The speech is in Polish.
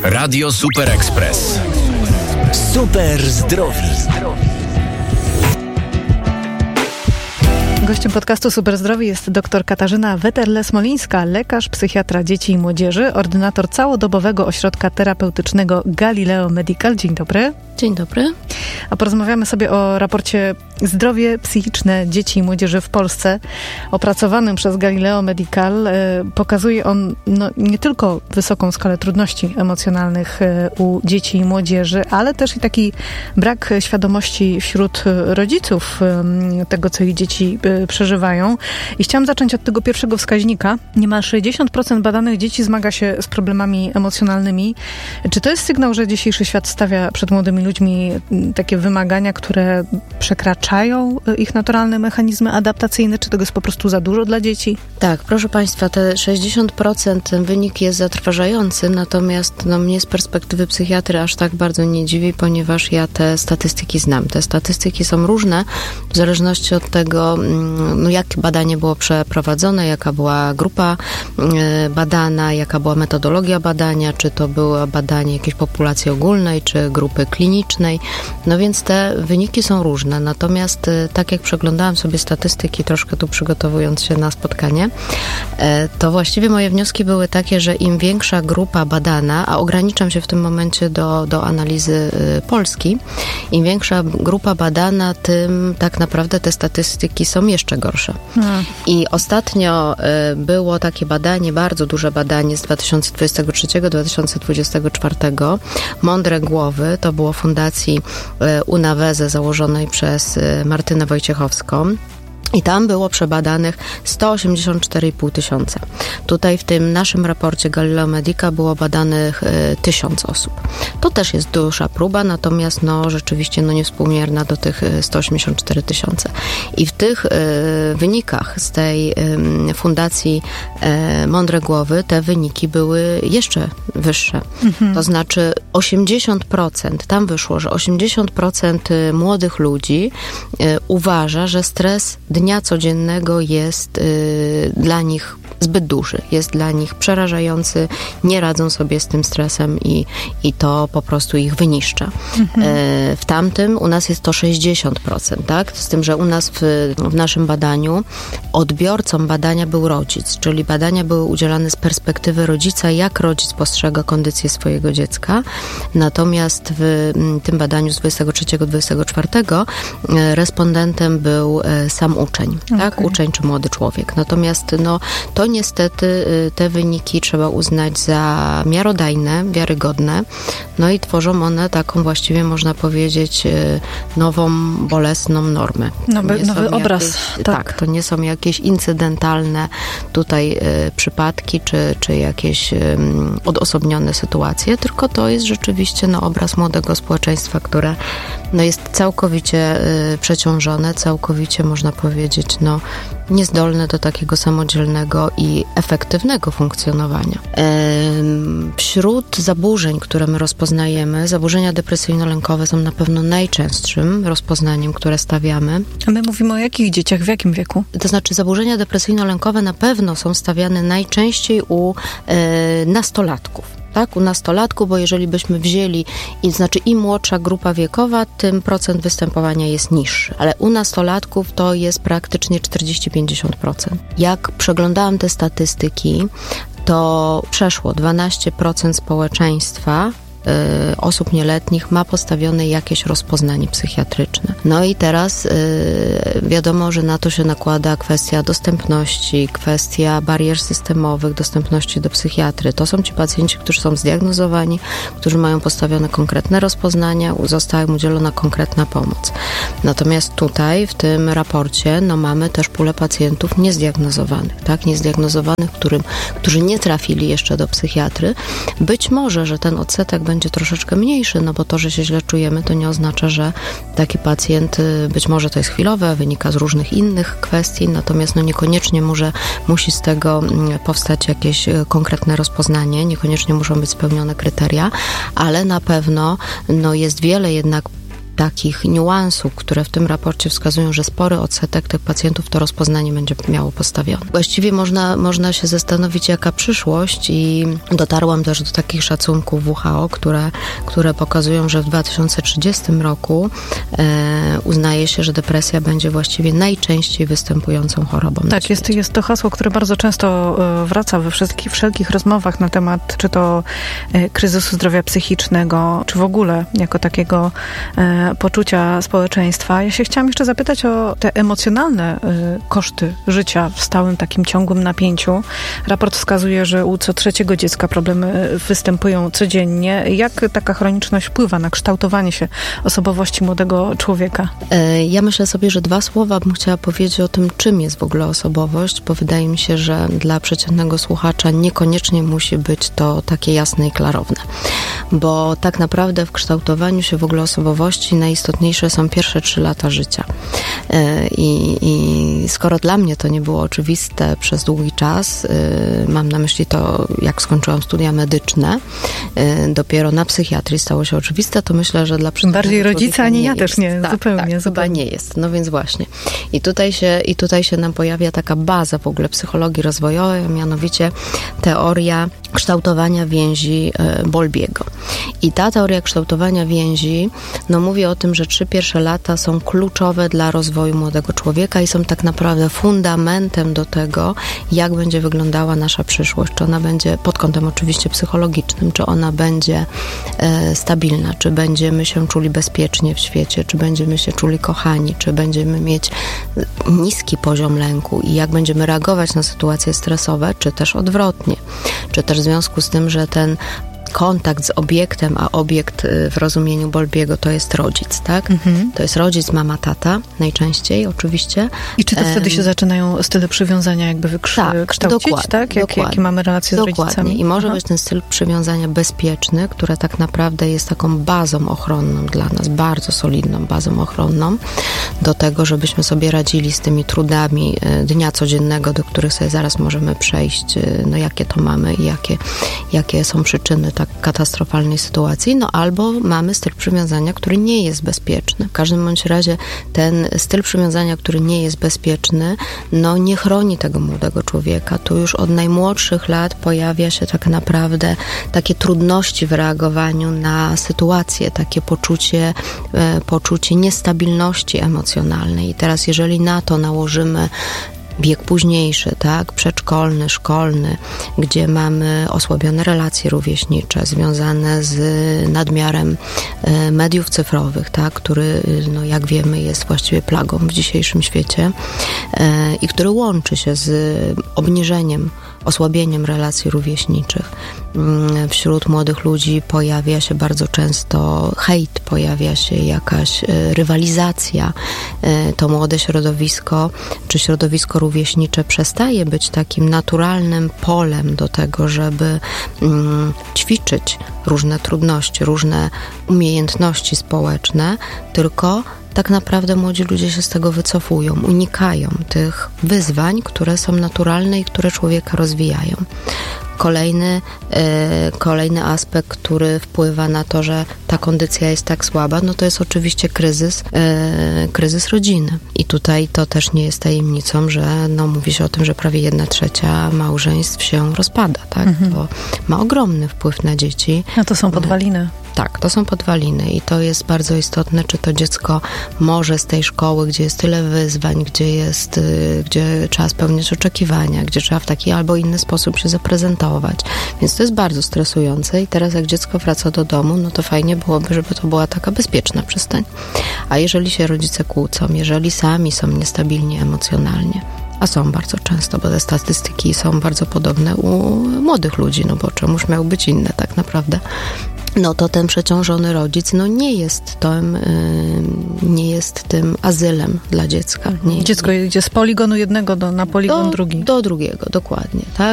Radio Super Express. Super zdrowi. Gościem podcastu Super Zdrowi jest dr Katarzyna Weterle-Smolińska, lekarz, psychiatra dzieci i młodzieży, ordynator całodobowego ośrodka terapeutycznego Galileo Medical. Dzień dobry. Dzień dobry. A porozmawiamy sobie o raporcie Zdrowie psychiczne dzieci i młodzieży w Polsce, opracowanym przez Galileo Medical. Pokazuje on nie tylko wysoką skalę trudności emocjonalnych u dzieci i młodzieży, ale też i taki brak świadomości wśród rodziców tego, co ich dzieci przeżywają. I chciałam zacząć od tego pierwszego wskaźnika. Niemal 60% badanych dzieci zmaga się z problemami emocjonalnymi. Czy to jest sygnał, że dzisiejszy świat stawia przed młodymi ludźmi takie wymagania, które przekraczają ich naturalne mechanizmy adaptacyjne? Czy tego jest po prostu za dużo dla dzieci? Tak, proszę Państwa, te 60% ten wynik jest zatrważający, natomiast mnie z perspektywy psychiatry aż tak bardzo nie dziwi, ponieważ ja te statystyki znam. Te statystyki są różne w zależności od tego, jak badanie było przeprowadzone, jaka była grupa badana, jaka była metodologia badania, czy to było badanie jakiejś populacji ogólnej, czy grupy klinicznej. No więc te wyniki są różne. Natomiast tak jak przeglądałam sobie statystyki, troszkę tu przygotowując się na spotkanie, to właściwie moje wnioski były takie, że im większa grupa badana, a ograniczam się w tym momencie do analizy Polski, im większa grupa badana, tym tak naprawdę te statystyki są jeszcze gorsze. I ostatnio było takie badanie, bardzo duże badanie z 2023-2024, Mądre Głowy, to było fundacji Unaweze założonej przez Martynę Wojciechowską. I tam było przebadanych 184,5 tysiąca. Tutaj w tym naszym raporcie Galileo Medica było badanych 1000 osób. To też jest duża próba, natomiast rzeczywiście niewspółmierna do tych 184 tysiące. I w tych wynikach z tej fundacji Mądre Głowy te wyniki były jeszcze wyższe. To znaczy 80%, tam wyszło, że 80% młodych ludzi uważa, że stres dnia codziennego jest dla nich zbyt duży, jest dla nich przerażający, nie radzą sobie z tym stresem i to po prostu ich wyniszcza. W tamtym u nas jest to 60%, tak? Z tym, że u nas w naszym badaniu odbiorcą badania był rodzic, czyli badania były udzielane z perspektywy rodzica, jak rodzic postrzega kondycję swojego dziecka. Natomiast w tym badaniu z 23-24 respondentem był sam uczeń, tak? Uczeń czy młody człowiek. Natomiast to niestety te wyniki trzeba uznać za miarodajne, wiarygodne, i tworzą one taką właściwie, można powiedzieć, nową, bolesną normę. Nowy obraz. Tak, to nie są jakieś incydentalne tutaj przypadki, czy jakieś odosobnione sytuacje, tylko to jest rzeczywiście obraz młodego społeczeństwa, które jest całkowicie przeciążone, całkowicie, można powiedzieć, niezdolne do takiego samodzielnego i efektywnego funkcjonowania. Wśród zaburzeń, które my rozpoznajemy, zaburzenia depresyjno-lękowe są na pewno najczęstszym rozpoznaniem, które stawiamy. A my mówimy o jakich dzieciach, w jakim wieku? To znaczy zaburzenia depresyjno-lękowe na pewno są stawiane najczęściej u nastolatków. Tak, u nastolatków, bo jeżeli byśmy wzięli, im młodsza grupa wiekowa, tym procent występowania jest niższy. Ale u nastolatków to jest praktycznie 40-50%. Jak przeglądałam te statystyki, to przeszło 12% społeczeństwa osób nieletnich ma postawione jakieś rozpoznanie psychiatryczne. I teraz wiadomo, że na to się nakłada kwestia dostępności, kwestia barier systemowych, dostępności do psychiatry. To są ci pacjenci, którzy są zdiagnozowani, którzy mają postawione konkretne rozpoznania, została im udzielona konkretna pomoc. Natomiast tutaj w tym raporcie mamy też pulę pacjentów niezdiagnozowanych, tak? Niezdiagnozowanych, którzy nie trafili jeszcze do psychiatry. Być może, że ten odsetek będzie troszeczkę mniejszy, bo to, że się źle czujemy, to nie oznacza, że taki pacjent, być może to jest chwilowe, wynika z różnych innych kwestii, natomiast niekoniecznie musi z tego powstać jakieś konkretne rozpoznanie, niekoniecznie muszą być spełnione kryteria, ale na pewno jest wiele jednak takich niuansów, które w tym raporcie wskazują, że spory odsetek tych pacjentów to rozpoznanie będzie miało postawione. Właściwie można się zastanowić, jaka przyszłość, i dotarłam też do takich szacunków WHO, które pokazują, że w 2030 roku uznaje się, że depresja będzie właściwie najczęściej występującą chorobą. Tak, jest to hasło, które bardzo często wraca we wszelkich rozmowach na temat czy to kryzysu zdrowia psychicznego, czy w ogóle jako takiego poczucia społeczeństwa. Ja się chciałam jeszcze zapytać o te emocjonalne koszty życia w stałym takim ciągłym napięciu. Raport wskazuje, że u co trzeciego dziecka problemy występują codziennie. Jak taka chroniczność wpływa na kształtowanie się osobowości młodego człowieka? Ja myślę sobie, że 2 słowa bym chciała powiedzieć o tym, czym jest w ogóle osobowość, bo wydaje mi się, że dla przeciętnego słuchacza niekoniecznie musi być to takie jasne i klarowne. Bo tak naprawdę w kształtowaniu się w ogóle osobowości najistotniejsze są pierwsze 3 lata życia. I skoro dla mnie to nie było oczywiste przez długi czas, mam na myśli to, jak skończyłam studia medyczne, dopiero na psychiatrii stało się oczywiste, to myślę, że dla przeciętnego bardziej rodzice, ani ja też nie, tak, zupełnie. Chyba nie jest. No więc właśnie. I tutaj się nam pojawia taka baza w ogóle psychologii rozwojowej, a mianowicie teoria kształtowania więzi Bowlbiego. I ta teoria kształtowania więzi mówi o tym, że 3 pierwsze lata są kluczowe dla rozwoju młodego człowieka i są tak naprawdę fundamentem do tego, jak będzie wyglądała nasza przyszłość. Czy ona będzie, pod kątem oczywiście psychologicznym, czy ona będzie stabilna, czy będziemy się czuli bezpiecznie w świecie, czy będziemy się czuli kochani, czy będziemy mieć niski poziom lęku i jak będziemy reagować na sytuacje stresowe, czy też odwrotnie. Czy też w związku z tym, że ten kontakt z obiektem, a obiekt w rozumieniu Bowlbiego to jest rodzic, tak? To jest rodzic, mama, tata, najczęściej oczywiście. I czy to wtedy się zaczynają style przywiązania jakby kształcić, tak? Jakie mamy relacje z rodzicami? I może być ten styl przywiązania bezpieczny, który tak naprawdę jest taką bazą ochronną dla nas, bardzo solidną bazą ochronną do tego, żebyśmy sobie radzili z tymi trudami dnia codziennego, do których sobie zaraz możemy przejść, jakie to mamy i jakie są przyczyny tak katastrofalnej sytuacji, albo mamy styl przywiązania, który nie jest bezpieczny. W każdym bądź razie ten styl przywiązania, który nie jest bezpieczny, nie chroni tego młodego człowieka. Tu już od najmłodszych lat pojawia się tak naprawdę takie trudności w reagowaniu na sytuację, takie poczucie niestabilności emocjonalnej. I teraz jeżeli na to nałożymy wiek późniejszy, tak, przedszkolny, szkolny, gdzie mamy osłabione relacje rówieśnicze związane z nadmiarem mediów cyfrowych, tak, który, jak wiemy, jest właściwie plagą w dzisiejszym świecie i który łączy się z osłabieniem relacji rówieśniczych. Wśród młodych ludzi pojawia się bardzo często hejt, pojawia się jakaś rywalizacja. To młode środowisko, czy środowisko rówieśnicze przestaje być takim naturalnym polem do tego, żeby ćwiczyć różne trudności, różne umiejętności społeczne, tylko tak naprawdę młodzi ludzie się z tego wycofują, unikają tych wyzwań, które są naturalne i które człowieka rozwijają. Kolejny aspekt, który wpływa na to, że ta kondycja jest tak słaba, to jest oczywiście kryzys rodziny. I tutaj to też nie jest tajemnicą, że mówi się o tym, że prawie 1/3 małżeństw się rozpada, tak? To ma ogromny wpływ na dzieci. To są podwaliny. Tak, to są podwaliny i to jest bardzo istotne, czy to dziecko może z tej szkoły, gdzie jest tyle wyzwań, gdzie trzeba spełniać oczekiwania, gdzie trzeba w taki albo inny sposób się zaprezentować. Więc to jest bardzo stresujące i teraz jak dziecko wraca do domu, to fajnie byłoby, żeby to była taka bezpieczna przystań. A jeżeli się rodzice kłócą, jeżeli sami są niestabilni emocjonalnie, a są bardzo często, bo te statystyki są bardzo podobne u młodych ludzi, bo czemuż miały być inne tak naprawdę, to ten przeciążony rodzic nie jest tym azylem dla dziecka. Dziecko idzie z poligonu jednego na poligon drugi. Do drugiego, dokładnie. Tak?